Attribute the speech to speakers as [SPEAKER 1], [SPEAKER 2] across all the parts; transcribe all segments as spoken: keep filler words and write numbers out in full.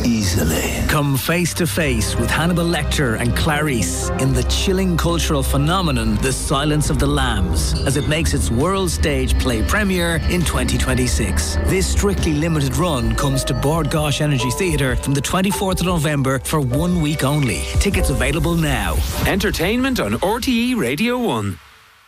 [SPEAKER 1] easily.
[SPEAKER 2] Come face to face with Hannibal Lecter and Clarice in the chilling cultural phenomenon The Silence of the Lambs, as it makes its world stage play premiere in twenty twenty-six. This strictly limited run comes to Bord Gáis Energy Theatre from the twenty-fourth of November for one week only. Tickets available now.
[SPEAKER 3] Entertainment on R T E Radio one.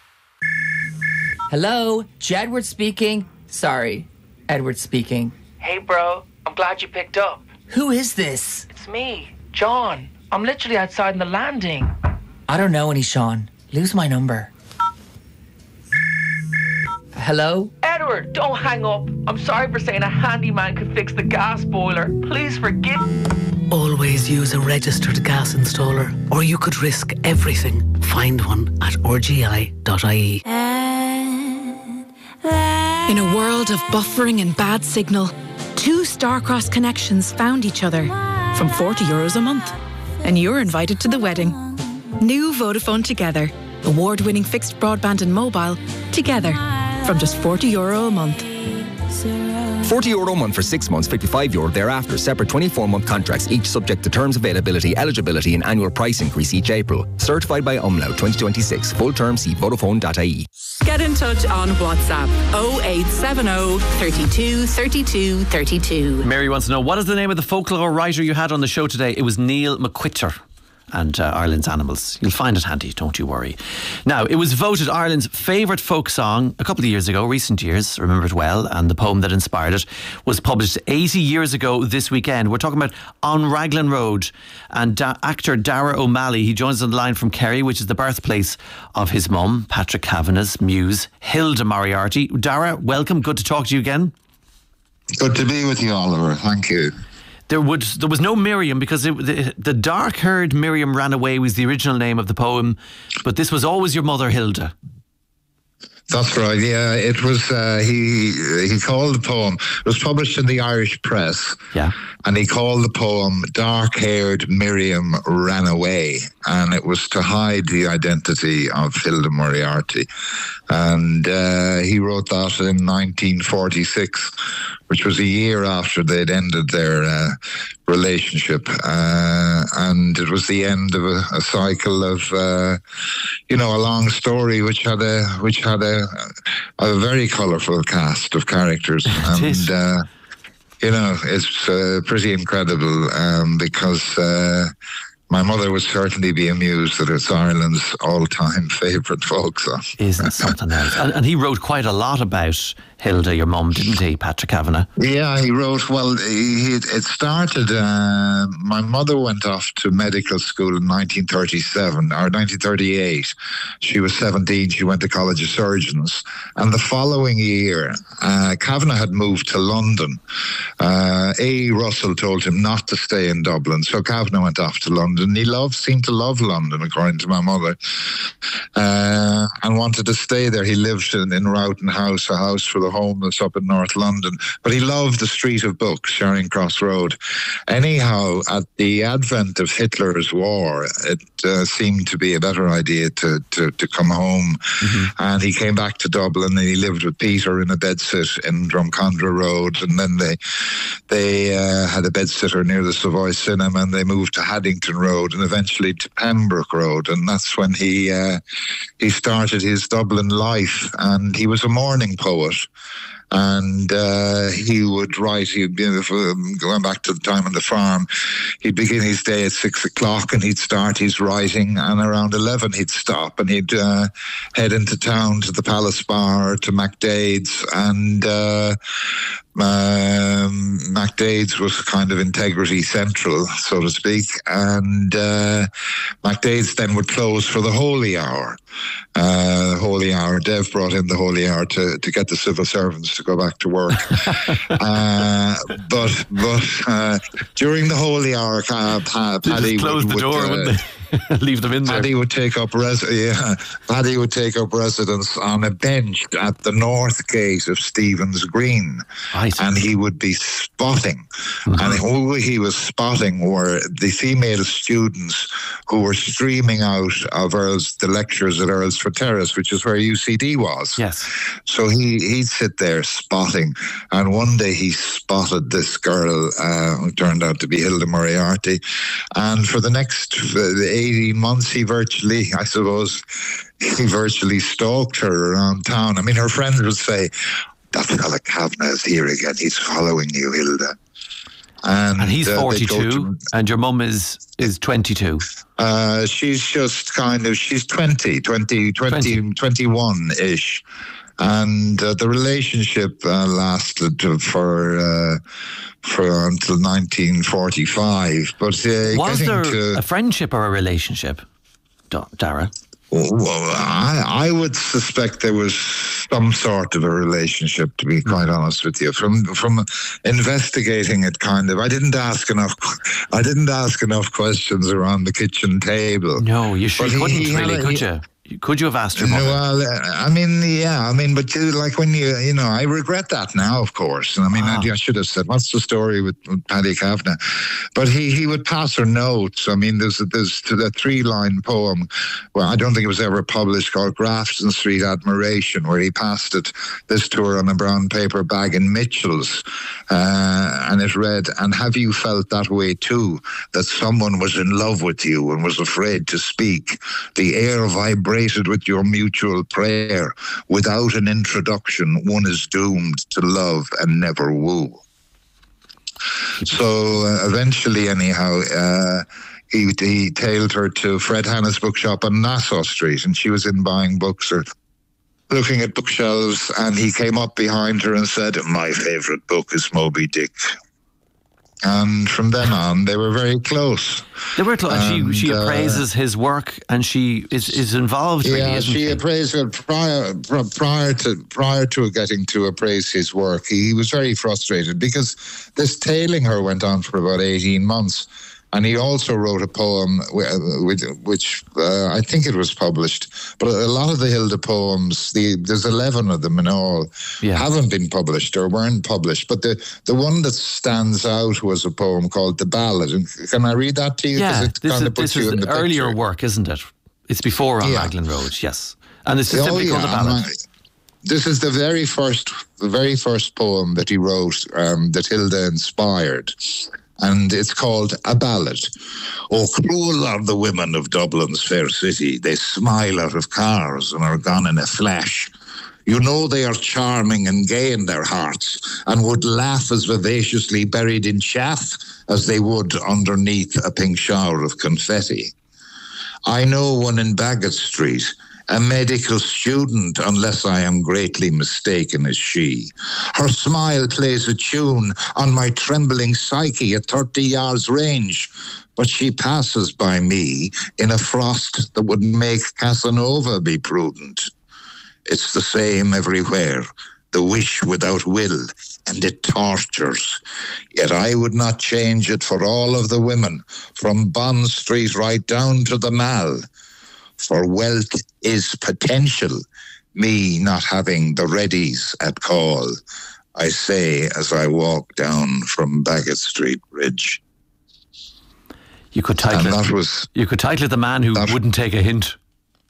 [SPEAKER 4] Hello, Jedward speaking. Sorry, Edward speaking.
[SPEAKER 5] Hey bro, I'm glad you picked up.
[SPEAKER 4] Who is this?
[SPEAKER 5] It's me, John. I'm literally outside in the landing.
[SPEAKER 4] I don't know any Sean. Lose my number. Hello?
[SPEAKER 5] Edward, don't hang up. I'm sorry for saying a handyman could fix the gas boiler. Please forgive.
[SPEAKER 6] Always use a registered gas installer, or you could risk everything. Find one at r g i dot i e.
[SPEAKER 7] In a world of buffering and bad signal, two Starcross connections found each other from forty euros a month. And you're invited to the wedding. New Vodafone Together. Award-winning fixed broadband and mobile together from just forty euro a month.
[SPEAKER 8] forty euro a month for six months, fifty-five euro thereafter. Separate twenty-four month contracts, each subject to terms, availability, eligibility and annual price increase each April. Certified by Umlaut twenty twenty-six. Full terms see Vodafone dot I E.
[SPEAKER 9] Get in touch on WhatsApp oh eight seven oh, thirty-two, thirty-two, thirty-two.
[SPEAKER 10] Mary wants to know, what is the name of the folklore writer you had on the show today? It was Neil McQuitter and uh, Ireland's Animals. You'll find it handy, don't you worry. Now, it was voted Ireland's favourite folk song a couple of years ago, recent years, remember it well, and the poem that inspired it was published eighty years ago this weekend. We're talking about On Raglan Road, and da- actor Dara O'Malley, he joins us on the line from Kerry, which is the birthplace of his mum, Patrick Kavanagh's muse, Hilda Moriarty. Dara, welcome, good to talk to you again.
[SPEAKER 11] Good to be with you, Oliver, thank you.
[SPEAKER 10] There would there was no Miriam, because it, the, the dark-haired Miriam ran away was the original name of the poem, but this was always your mother, Hilda.
[SPEAKER 11] That's right, yeah. It was, uh, he he called the poem, it was published in the Irish Press.
[SPEAKER 10] Yeah.
[SPEAKER 11] And he called the poem Dark-Haired Miriam Ran Away. And it was to hide the identity of Hilda Moriarty. And uh, he wrote that in nineteen forty-six, which was a year after they'd ended their uh, relationship. Uh, and it was the end of a, a cycle of, uh, you know, a long story which had a which had a, a very colourful cast of characters. And, uh, you know, it's uh, pretty incredible um, because uh, my mother would certainly be amused that it's Ireland's all-time favourite folk song.
[SPEAKER 10] Isn't something else? And, and he wrote quite a lot about Hilda, your mum, didn't he, Patrick Kavanagh?
[SPEAKER 11] Yeah, he wrote, well, he, it started, uh, my mother went off to medical school in nineteen thirty-seven, or nineteen thirty-eight. She was seventeen, she went to College of Surgeons. And the following year, uh, Kavanagh had moved to London. Uh, A. Russell told him not to stay in Dublin, so Kavanagh went off to London. He loved, seemed to love London, according to my mother, uh, and wanted to stay there. He lived in, in Rowton House, a house for the homeless up in North London, but he loved the Street of Books, Charing Cross Road. Anyhow, at the advent of Hitler's war, it uh, seemed to be a better idea to, to, to come home. Mm-hmm. And he came back to Dublin and he lived with Peter in a bedsit in Drumcondra Road, and then they they uh, had a bedsitter near the Savoy Cinema, and they moved to Haddington Road and eventually to Pembroke Road, and that's when he uh, he started his Dublin life. And he was a morning poet. And uh, he would write, he'd be, going back to the time on the farm, he'd begin his day at six o'clock and he'd start his writing, and around eleven he'd stop and he'd uh, head into town to the Palace Bar, to MacDade's, and uh, um, MacDade's was kind of Integrity Central, so to speak, and uh, MacDade's then would close for the Holy Hour. Uh, Holy Hour, Dev brought in the Holy Hour to, to get the civil servants to go back to work. uh, but but uh, during the Holy Hour, uh, Paddy
[SPEAKER 10] close
[SPEAKER 11] would,
[SPEAKER 10] the door,
[SPEAKER 11] would, uh,
[SPEAKER 10] wouldn't they? Leave them in there.
[SPEAKER 11] Paddy would take up res- yeah, Paddy would take up residence on a bench at the north gate of Stephen's Green,
[SPEAKER 10] right.
[SPEAKER 11] and he would be spotting. Mm-hmm. And who he was spotting were the female students who were streaming out of Earl's the lectures at Earlsford Terrace, which is where U C D was.
[SPEAKER 10] Yes.
[SPEAKER 11] So he he'd sit there spotting, and one day he spotted this girl uh, who turned out to be Hilda Moriarty, and for the next uh, eighteen months, he virtually, I suppose, he virtually stalked her around town. I mean, her friends would say, "That fella Kavanagh is here again. He's following you, Hilda."
[SPEAKER 10] And, and he's
[SPEAKER 11] uh,
[SPEAKER 10] forty-two,
[SPEAKER 11] to,
[SPEAKER 10] and your mum is is twenty-two.
[SPEAKER 11] Uh, she's just kind of, she's twenty, twenty, twenty, twenty-one-ish. And uh, the relationship uh, lasted for uh, for until nineteen forty-five. But uh,
[SPEAKER 10] was there
[SPEAKER 11] to,
[SPEAKER 10] a friendship or a relationship, Dara?
[SPEAKER 11] Well, I, I would suspect there was some sort of a relationship, to be quite honest with you. From from investigating it, kind of, I didn't ask enough. I didn't ask enough questions around the kitchen table.
[SPEAKER 10] No, you sure couldn't he, really, a, could you? Could you have asked her?
[SPEAKER 11] Well, I mean, yeah, I mean, but you, like when you, you know, I regret that now, of course. And I mean, ah. I, I should have said, what's the story with, with Paddy Kavanagh? But he, he would pass her notes. I mean, there's there's a three-line poem, well, I don't think it was ever published, called Grafton Street Admiration, where he passed it, this to her on a brown paper bag in Mitchell's. Uh, and it read, "And have you felt that way too, that someone was in love with you and was afraid to speak? The air vibrated with your mutual prayer. Without an introduction, one is doomed to love and never woo." So uh, eventually, anyhow, uh, he, he tailed her to Fred Hanna's bookshop on Nassau Street, and she was in buying books or looking at bookshelves, and he came up behind her and said, "My favourite book is Moby Dick." And from then on, they were very close.
[SPEAKER 10] They were close. And she, she appraises uh, his work, and she is, is involved. Really,
[SPEAKER 11] yeah,
[SPEAKER 10] isn't
[SPEAKER 11] she,
[SPEAKER 10] she
[SPEAKER 11] appraised it prior prior to prior to getting to appraise his work. He, he was very frustrated because this tailing her went on for about eighteen months. And he also wrote a poem, which uh, I think it was published, but a lot of the Hilda poems, the, there's eleven of them in all, yeah. haven't been published or weren't published. But the, the one that stands out was a poem called The Ballad. And can I read that to you?
[SPEAKER 10] Yeah,
[SPEAKER 11] it
[SPEAKER 10] this
[SPEAKER 11] kind
[SPEAKER 10] is,
[SPEAKER 11] of puts
[SPEAKER 10] this
[SPEAKER 11] you
[SPEAKER 10] is
[SPEAKER 11] in the
[SPEAKER 10] earlier
[SPEAKER 11] picture.
[SPEAKER 10] work, isn't it? It's before on yeah. Raglan Road, yes. And it's just
[SPEAKER 11] oh,
[SPEAKER 10] simply
[SPEAKER 11] yeah,
[SPEAKER 10] called The Ballad.
[SPEAKER 11] I, this is the very first, the very first poem that he wrote um, that Hilda inspired. And it's called A Ballad. "Oh, cruel are the women of Dublin's fair city. They smile out of cars and are gone in a flash. You know they are charming and gay in their hearts, and would laugh as vivaciously buried in chaff as they would underneath a pink shower of confetti. I know one in Baggot Street, a medical student, unless I am greatly mistaken, is she. Her smile plays a tune on my trembling psyche at thirty yards range, but she passes by me in a frost that would make Casanova be prudent. It's the same everywhere, the wish without will, and it tortures. Yet I would not change it for all of the women, from Bond Street right down to the Mall. For wealth is potential, me not having the readies at call, I say as I walk down from Baggot Street Bridge."
[SPEAKER 10] You could title
[SPEAKER 11] and
[SPEAKER 10] it,
[SPEAKER 11] that was,
[SPEAKER 10] you could title it "The Man Who Wouldn't Take a Hint."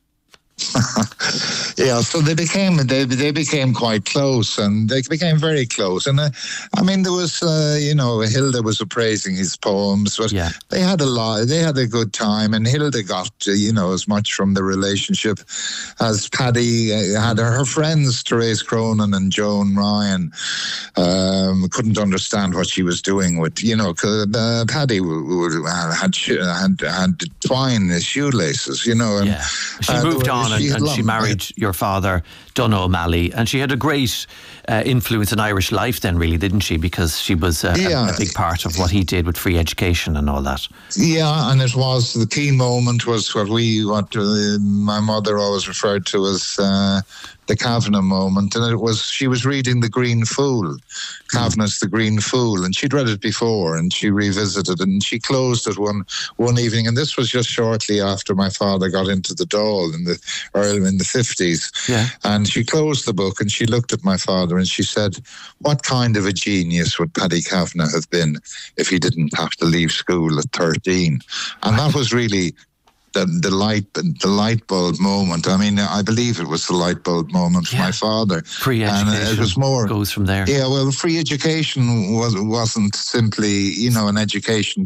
[SPEAKER 11] Yeah, so they became they they became quite close, and they became very close. And uh, I mean, there was uh, you know, Hilda was appraising his poems, but
[SPEAKER 10] yeah.
[SPEAKER 11] they had a lot. They had a good time, and Hilda got uh, you know, as much from the relationship as Paddy uh, had. Her friends, Therese Cronin and Joan Ryan, um, couldn't understand what she was doing with you know. Cause, uh, Paddy w- w- had had had twine his shoelaces, you know. And,
[SPEAKER 10] yeah, she
[SPEAKER 11] uh,
[SPEAKER 10] moved on. And, and she married your father, Donogh O'Malley, and she had a great uh, influence in Irish life then, really, didn't she? Because she was uh,
[SPEAKER 11] yeah.
[SPEAKER 10] a, a big part of what he did with free education and all that.
[SPEAKER 11] Yeah, and it was, the key moment was what we, what uh, my mother always referred to as uh, the Kavanagh moment, and it was she was reading The Green Fool, Kavanagh's The Green Fool, and she'd read it before, and she revisited it, and she closed it one one evening, and this was just shortly after my father got into the Dáil in the early in the fifties.
[SPEAKER 10] Yeah.
[SPEAKER 11] And she closed the book, and she looked at my father, and she said, "What kind of a genius would Paddy Kavanagh have been if he didn't have to leave school at thirteen?" And that was really the, the light the light bulb moment. I mean, I believe it was the light bulb moment for
[SPEAKER 10] Yeah.
[SPEAKER 11] my father.
[SPEAKER 10] Free
[SPEAKER 11] And
[SPEAKER 10] education
[SPEAKER 11] it was more
[SPEAKER 10] goes from there.
[SPEAKER 11] Yeah, well, free education was, wasn't simply, you know, an education